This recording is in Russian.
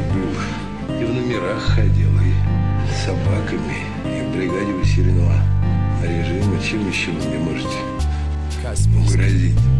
был, и в номерах ходил, и с собаками, и в бригаде усиленного режима. Чем еще вы мне можете грозить?